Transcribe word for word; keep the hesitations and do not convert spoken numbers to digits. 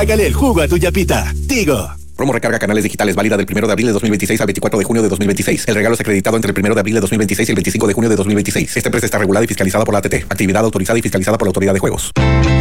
Hágale el jugo a tu yapita. Tigo. Promo recarga canales digitales válida del primero de abril de dos mil veintiséis al veinticuatro de junio de dos mil veintiséis. El regalo es acreditado entre el primero de abril de dos mil veintiséis y el veinticinco de junio de dos mil veintiséis. Esta empresa está regulada y fiscalizada por la A T T. Actividad autorizada y fiscalizada por la Autoridad de Juegos.